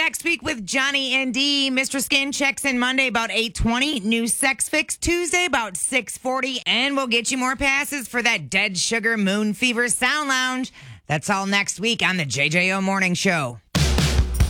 next week with Johnny and D. Mr. Skin checks in Monday about 8:20. New Sex Fix Tuesday about 6:40. And we'll get you more passes for that Dead Sugar Moon Fever Sound Lounge. That's all next week on the JJO Morning Show.